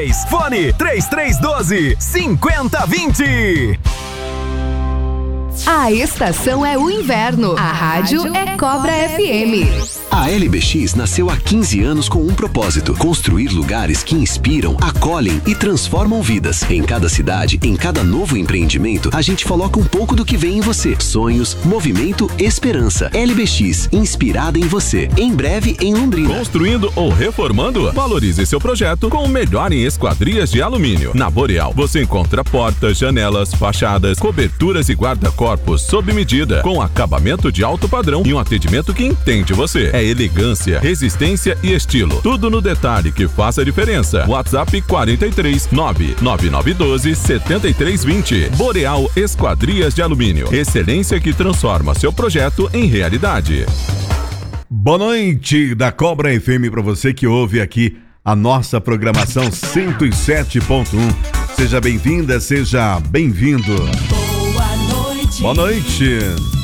2023. Fone 3312-5020. A estação é o inverno. A rádio é Cobra FM. A LBX nasceu há 15 anos com um propósito: construir lugares que inspiram, acolhem e transformam vidas. Em cada cidade, em cada novo empreendimento, a gente coloca um pouco do que vem em você. Sonhos, movimento, esperança. LBX, inspirada em você. Em breve, em Londrina. Construindo ou reformando? Valorize seu projeto com o melhor em esquadrias de alumínio. Na Boreal, você encontra portas, janelas, fachadas, coberturas e guarda-corpos sob medida, com acabamento de alto padrão e um atendimento que entende você. É elegância, resistência e estilo. Tudo no detalhe que faz a diferença. WhatsApp 43 99912 7320. Boreal Esquadrias de Alumínio. Excelência que transforma seu projeto em realidade. Boa noite da Cobra FM para você que ouve aqui a nossa programação 107.1. Seja bem-vinda, seja bem-vindo. Boa noite. Boa noite.